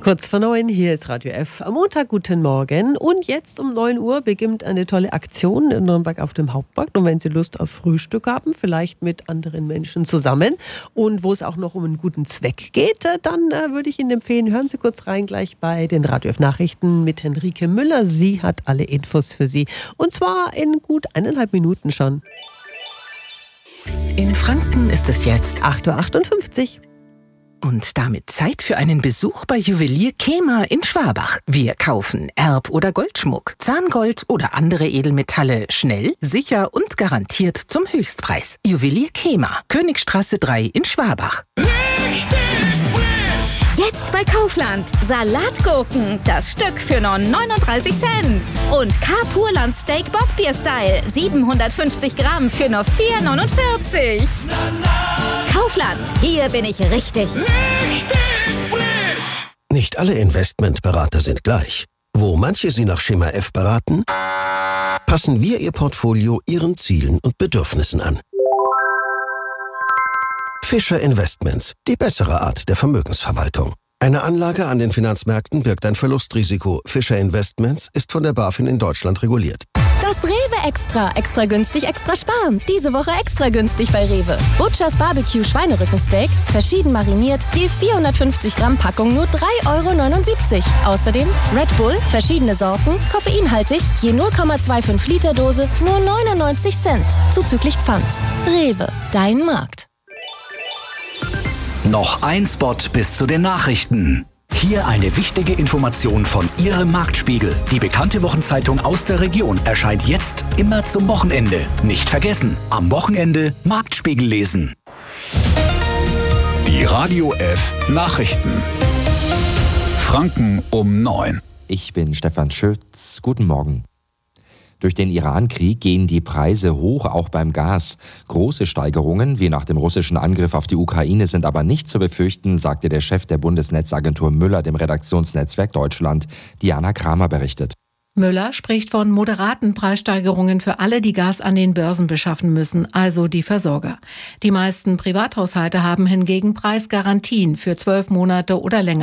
Kurz vor 9, hier ist Radio F. Am Montag, guten Morgen. Und jetzt um 9 Uhr beginnt eine tolle Aktion in Nürnberg auf dem Hauptmarkt. Und wenn Sie Lust auf Frühstück haben, vielleicht mit anderen Menschen zusammen und wo es auch noch um einen guten Zweck geht, dann würde ich Ihnen empfehlen, hören Sie kurz rein gleich bei den Radio F Nachrichten mit Henrike Müller. Sie hat alle Infos für Sie. Und zwar in gut 1,5 Minuten schon. In Franken ist es jetzt 8.58 Uhr. Und damit Zeit für einen Besuch bei Juwelier Kehmer in Schwabach. Wir kaufen Erb- oder Goldschmuck, Zahngold oder andere Edelmetalle schnell, sicher und garantiert zum Höchstpreis. Juwelier Kehmer, Königstraße 3 in Schwabach. Jetzt bei Kaufland. Salatgurken, das Stück für nur 39 Cent. Und K-Purland Steak Bockbier-Style, 750 Gramm für nur 4,49. Kaufland, hier bin ich richtig. Nicht alle Investmentberater sind gleich. Wo manche Sie nach Schema F beraten, passen wir Ihr Portfolio Ihren Zielen und Bedürfnissen an. Fischer Investments, die bessere Art der Vermögensverwaltung. Eine Anlage an den Finanzmärkten birgt ein Verlustrisiko. Fischer Investments ist von der BaFin in Deutschland reguliert. Das Rewe Extra. Extra günstig, extra sparen. Diese Woche extra günstig bei Rewe. Butchers Barbecue Schweinerückensteak, verschieden mariniert, je 450 Gramm Packung nur 3,79 €. Außerdem Red Bull, verschiedene Sorten, koffeinhaltig, je 0,25 Liter Dose, nur 99 Cent. Zuzüglich Pfand. Rewe, dein Markt. Noch ein Spot bis zu den Nachrichten. Hier eine wichtige Information von Ihrem Marktspiegel. Die bekannte Wochenzeitung aus der Region erscheint jetzt immer zum Wochenende. Nicht vergessen, am Wochenende Marktspiegel lesen. Die Radio F Nachrichten. Franken um 9. Ich bin Stefan Schütz. Guten Morgen. Durch den Iran-Krieg gehen die Preise hoch, auch beim Gas. Große Steigerungen wie nach dem russischen Angriff auf die Ukraine sind aber nicht zu befürchten, sagte der Chef der Bundesnetzagentur Müller dem Redaktionsnetzwerk Deutschland. Diana Kramer berichtet. Müller spricht von moderaten Preissteigerungen für alle, die Gas an den Börsen beschaffen müssen, also die Versorger. Die meisten Privathaushalte haben hingegen Preisgarantien für 12 Monate oder länger.